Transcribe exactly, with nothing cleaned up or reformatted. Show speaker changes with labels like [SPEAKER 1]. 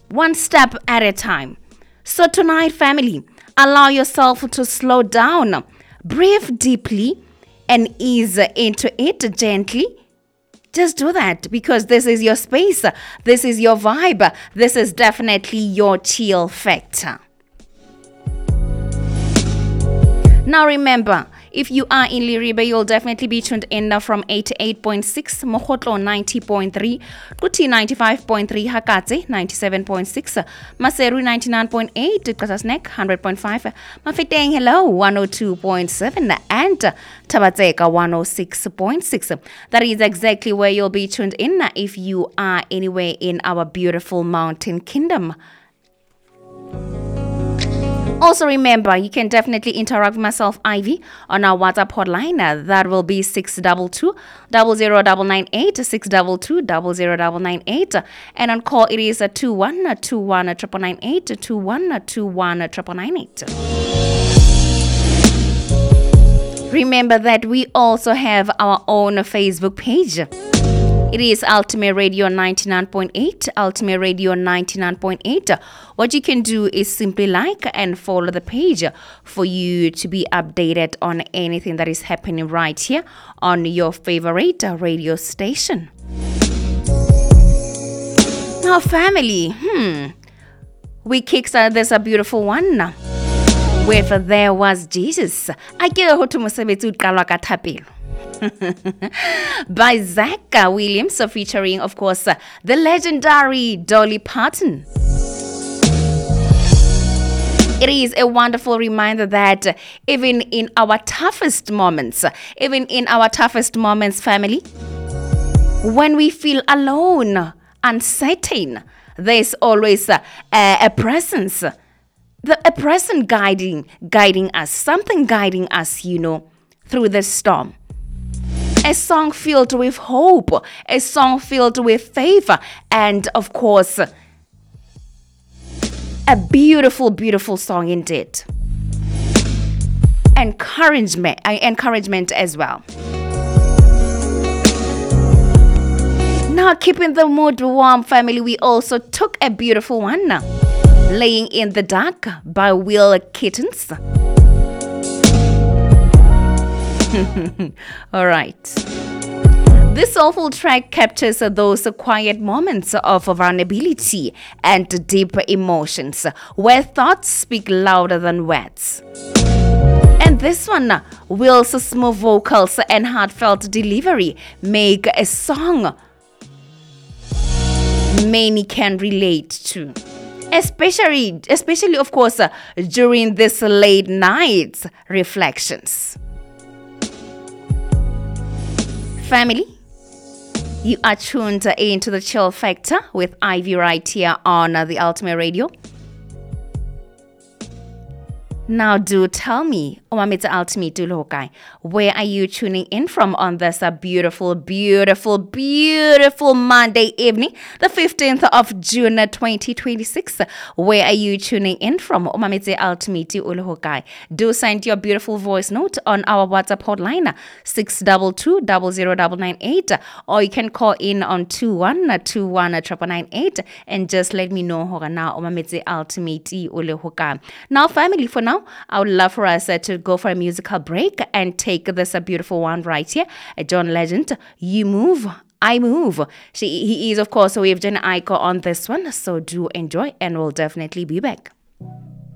[SPEAKER 1] one step at a time. So tonight, family, allow yourself to slow down, breathe deeply, and ease into it gently. Just do that because this is your space, this is your vibe, this is definitely your chill factor. Now remember, if you are in Liribe, you'll definitely be tuned in from eighty-eight point six, Mokotlo ninety point three, Kuti ninety-five point three, Hakatse ninety-seven point six, Maseru ninety-nine point eight, Kasasnek one hundred point five, Mafeteng Hello one oh two point seven, and Tabateka one oh six point six. That is exactly where you'll be tuned in if you are anywhere in our beautiful mountain kingdom. Also remember, you can definitely interact with myself, Ivy, on our WhatsApp hotline. That will be six two two, zero zero nine nine eight, six two two, zero zero nine nine eight. And on call, it is two one two one nine nine eight, two one two one nine nine eight. Remember that we also have our own Facebook page. It is Ultimate Radio ninety-nine point eight, Ultimate Radio ninety-nine point eight. What you can do is simply like and follow the page for you to be updated on anything that is happening right here on your favorite radio station. Now, family, hmm, we kickstart this a beautiful one with There Was Jesus. I get a to Musabetsu Kalaka Tapil. By Zach Williams, featuring, of course, the legendary Dolly Parton. It is a wonderful reminder that even in our toughest moments, even in our toughest moments, family, when we feel alone, uncertain, there's always a, a presence, the, a presence guiding, guiding us, something guiding us, you know, through the storm. A song filled with hope, a song filled with faith, and of course, a beautiful, beautiful song indeed. Encouragement, encouragement as well. Now, keeping the mood warm, family, we also took a beautiful one, Laying in the Dark by Will Kittens. All right. This soulful track captures those quiet moments of vulnerability and deep emotions where thoughts speak louder than words. And this one, Will's smooth vocals and heartfelt delivery make a song many can relate to. Especially, especially of course, during this late night reflections. Family, you are tuned into the Chill Factor with Ivy right here on uh, the Ultimate Radio. Now do tell me, Omamitsa Ultimate Dulokai, where are you tuning in from on this uh, beautiful, beautiful, beautiful Monday evening, the fifteenth of June twenty twenty-six? Where are you tuning in from, Omamitsa Ultimate Dulokai? Do send your beautiful voice note on our WhatsApp hotline, six two two, zero zero nine nine eight, or you can call in on two one two one nine nine eight and just let me know how now Omamitsa Ultimate Dulokai. Now, family, for now, I would love for us uh, to go for a musical break and take this a uh, beautiful one right here. Uh, John Legend, You Move, I Move. She, he is, of course, with Jen Aiko on this one. So do enjoy and we'll definitely be back.